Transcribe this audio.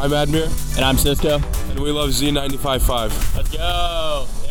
I'm Admir. And I'm Cisco. And we love Z95.5. Let's go.